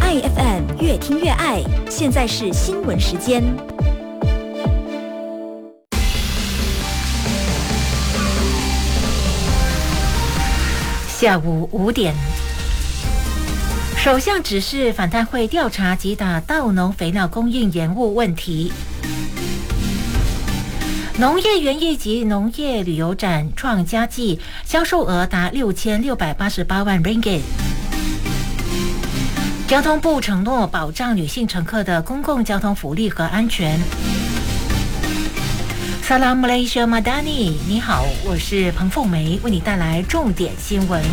爱 FM 越听越爱，现在是新闻时间。 下午5点，首相指示反贪会调查击打稻农肥料供应延误问题。农业园艺及农业旅游展创佳绩，销售额达6688万 ringgit。交通部承诺保障女性乘客的公共交通福利和安全。Salam Malaysia Madani， 你好，我是彭凤梅，为你带来重点新闻。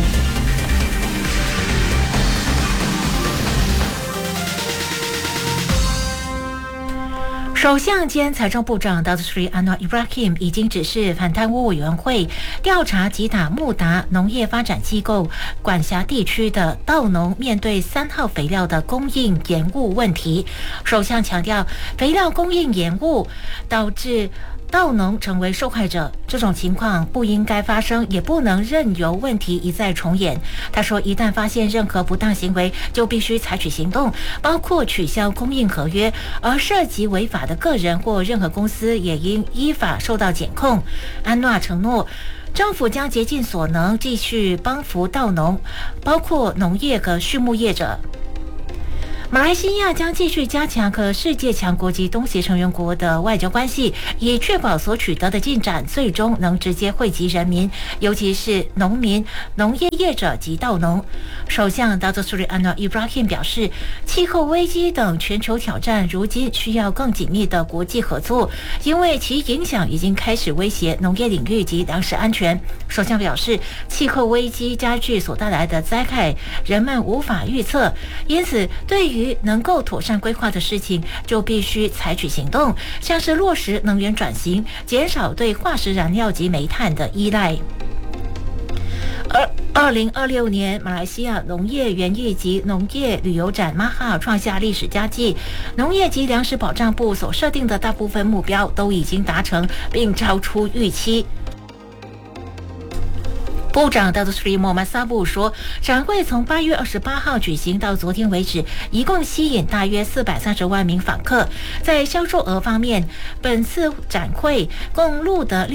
首相兼财政部长 Datuk Seri Anwar Ibrahim 已经指示反贪污委员会调查击打穆达农业发展机构管辖地区的稻农面对3号肥料的供应延误问题。首相强调，肥料供应延误导致稻农成为受害者，这种情况不应该发生，也不能任由问题一再重演。他说，一旦发现任何不当行为，就必须采取行动，包括取消供应合约，而涉及违法的个人或任何公司也应依法受到检控。安纳承诺，政府将竭尽所能继续帮扶稻农，包括农业和畜牧业者。马来西亚将继续加强和世界强国及东协成员国的外交关系，以确保所取得的进展最终能直接惠及人民，尤其是农民、农业业者及稻农。首相Datuk Seri Anwar Ibrahim 表示，气候危机等全球挑战如今需要更紧密的国际合作，因为其影响已经开始威胁农业领域及粮食安全。首相表示，气候危机加剧所带来的灾害，人们无法预测，因此对于能够妥善规划的事情，就必须采取行动，像是落实能源转型，减少对化石燃料及煤炭的依赖。2026年，马来西亚农业园艺及农业旅游展 MAHA 创下历史佳绩，农业及粮食保障部所设定的大部分目标都已经达成，并超出预期。部长Datuk Seri Mohamad Sabu 说，展会从8月28号举行到昨天为止，一共吸引大约430万名访客。在销售额方面，本次展会共录得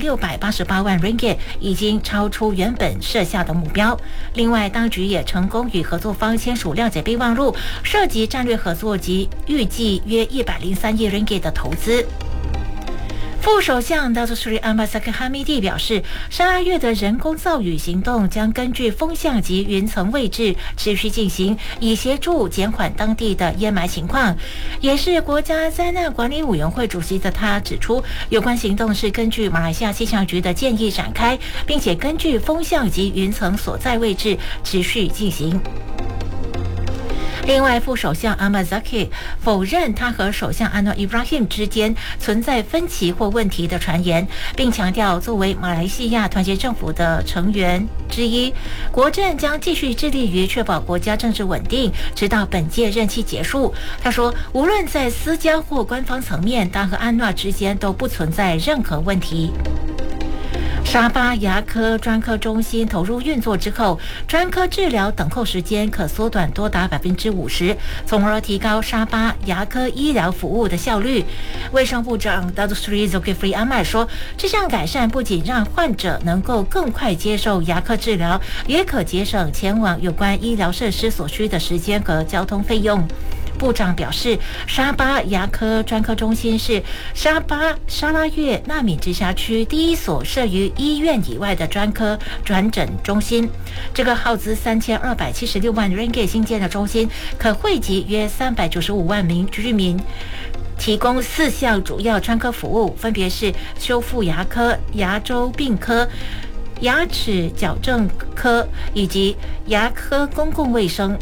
6688万 ringgit， 已经超出原本设下的目标。另外，当局也成功与合作方签署谅解备忘录，涉及战略合作及预计约103亿 ringgit 的投资。副首相Datuk Seri Ahmad Zahid Hamidi 表示，沙拉越的人工造雨行动将根据风向及云层位置持续进行，以协助减缓当地的淹埋情况。也是国家灾难管理委员会主席的他指出，有关行动是根据马来西亚气象局的建议展开，并且根据风向及云层所在位置持续进行。另外，副首相 Ahmad Zahid 否认他和首相Anwar Ibrahim 之间存在分歧或问题的传言，并强调作为马来西亚团结政府的成员之一，国政将继续致力于确保国家政治稳定，直到本届任期结束。他说，无论在私交或官方层面，他和安纳之间都不存在任何问题。沙巴牙科专科中心投入运作之后，专科治疗等候时间可缩短多达50%，从而提高沙巴牙科医疗服务的效率。卫生部长Datuk Seri Zulkifli Ahmad 说，这项改善不仅让患者能够更快接受牙科治疗，也可节省前往有关医疗设施所需的时间和交通费用。部长表示，沙巴牙科专科中心是沙巴沙拉越纳米直辖区第一所设于医院以外的专科转诊中心。这个耗资3276万 ringgit 新建的中心，可惠及约395万名居民，提供4项主要专科服务，分别是修复牙科、牙周病科、牙齿矫正科以及牙科公共卫生。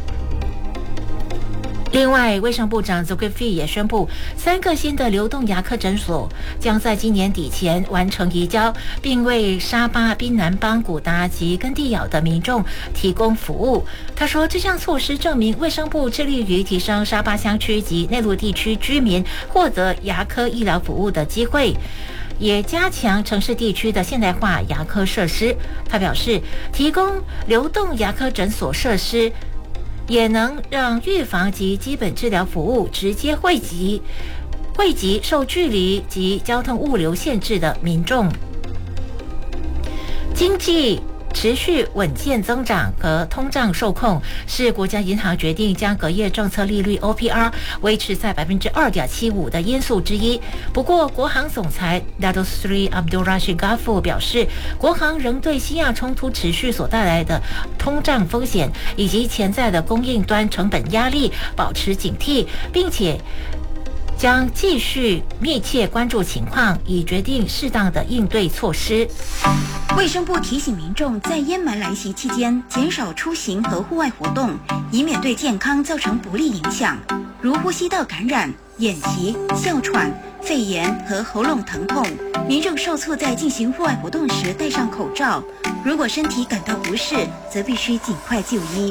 另外，卫生部长 Zulkifli 也宣布，3个新的流动牙科诊所将在今年底前完成移交，并为沙巴槟南邦古达及根蒂咬的民众提供服务。他说，这项措施证明卫生部致力于提升沙巴乡区及内陆地区居民获得牙科医疗服务的机会，也加强城市地区的现代化牙科设施。他表示，提供流动牙科诊所设施也能让预防及基本治疗服务直接惠及受距离及交通物流限制的民众。经济持续稳健增长和通胀受控，是国家银行决定将隔夜政策利率 OPR 维持在 2.75% 的因素之一。不过，国行总裁 Dato Sri Abdul Rashid Ghaffur 表示，国行仍对西亚冲突持续所带来的通胀风险以及潜在的供应端成本压力保持警惕，并且将继续密切关注情况，以决定适当的应对措施。 卫生部提醒民众在烟霾来袭期间减少出行和户外活动，以免对健康造成不利影响，如呼吸道感染、眼疾、哮喘、肺炎和喉咙疼痛。民众受促在进行户外活动时戴上口罩，如果身体感到不适，则必须尽快就医。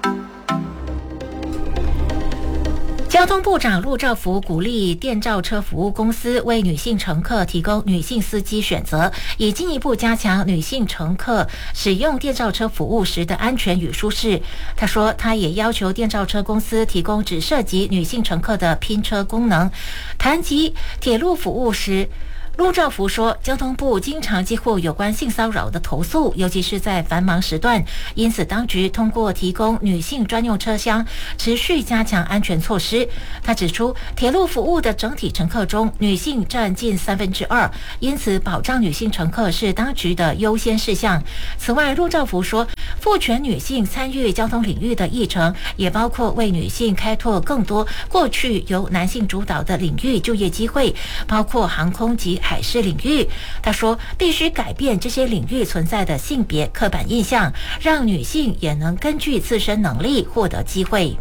交通部长陆兆福鼓励电召车服务公司为女性乘客提供女性司机选择，以进一步加强女性乘客使用电召车服务时的安全与舒适。他说，他也要求电召车公司提供只涉及女性乘客的拼车功能。谈及铁路服务时，陆兆福说，交通部经常接获有关性骚扰的投诉，尤其是在繁忙时段，因此当局通过提供女性专用车厢，持续加强安全措施。他指出，铁路服务的整体乘客中，女性占近2/3，因此保障女性乘客是当局的优先事项。此外，陆兆福说，赋权女性参与交通领域的议程，也包括为女性开拓更多过去由男性主导的领域就业机会，包括航空及海事领域。他说，必须改变这些领域存在的性别刻板印象，让女性也能根据自身能力获得机会。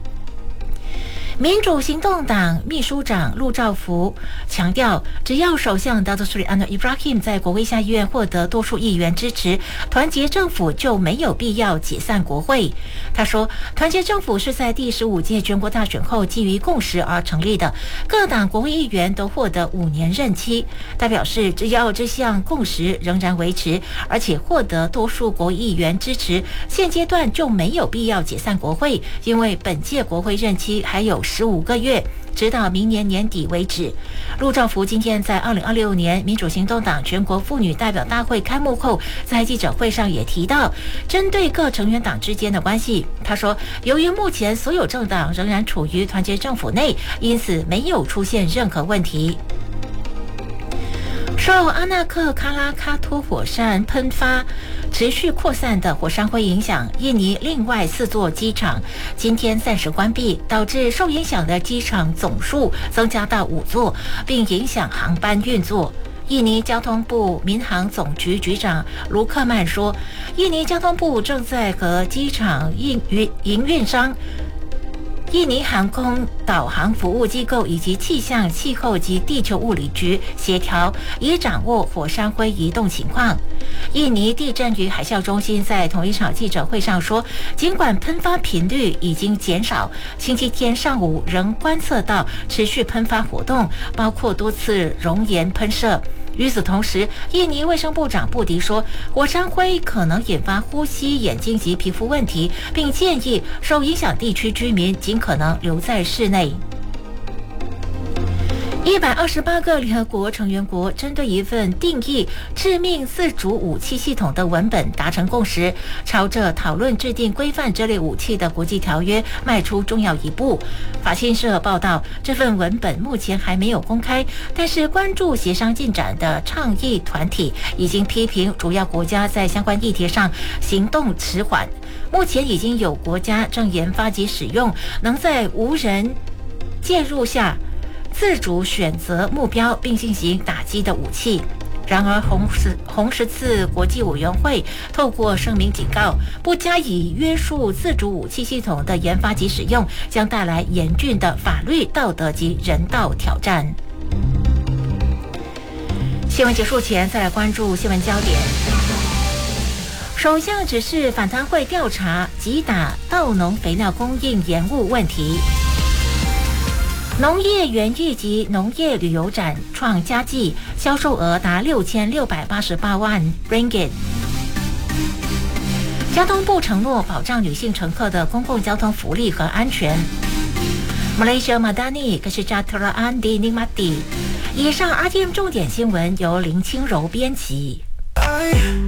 民主行动党秘书长陆兆福强调，只要首相 Dato Sri Anwar Ibrahim 在国会下议院获得多数议员支持，团结政府就没有必要解散国会。他说，团结政府是在第15届全国大选后基于共识而成立的，各党国会议员都获得5年任期。他表示，只要这项共识仍然维持，而且获得多数国会议员支持，现阶段就没有必要解散国会，因为本届国会任期还有15个月，直到明年年底为止。陆兆福今天在2026年民主行动党全国妇女代表大会开幕后，在记者会上也提到，针对各成员党之间的关系，他说，由于目前所有政党仍然处于团结政府内，因此没有出现任何问题。受阿纳克卡拉卡托火山喷发持续扩散的火山灰影响，印尼另外4座机场今天暂时关闭，导致受影响的机场总数增加到5座，并影响航班运作。印尼交通部民航总局局长卢克曼说，印尼交通部正在和机场营运商、印尼航空导航服务机构以及气象、气候及地球物理局协调，以掌握火山灰移动情况。印尼地震与海啸中心在同一场记者会上说，尽管喷发频率已经减少，星期天上午仍观测到持续喷发活动，包括多次熔岩喷射。与此同时，印尼卫生部长布迪说，火山灰可能引发呼吸、眼睛及皮肤问题，并建议受影响地区居民尽可能留在室内。128个联合国成员国针对一份定义致命自主武器系统的文本达成共识，朝着讨论制定规范这类武器的国际条约迈出重要一步。法新社报道，这份文本目前还没有公开，但是关注协商进展的倡议团体已经批评主要国家在相关议题上行动迟缓。目前已经有国家正研发及使用能在无人介入下自主选择目标并进行打击的武器。然而红十字国际委员会透过声明警告，不加以约束自主武器系统的研发及使用将带来严峻的法律、道德及人道挑战。新闻结束前，再来关注新闻焦点。首相指示反贪会调查击打稻农肥料供应延误问题。农业园艺及农业旅游展创佳绩，销售额达6688万 ringgit。 交通部承诺保障女性乘客的公共交通福利和安全。Malaysia Madani Kesejahteraan di Nikmati。以上 RTM 重点新闻由林清柔编辑。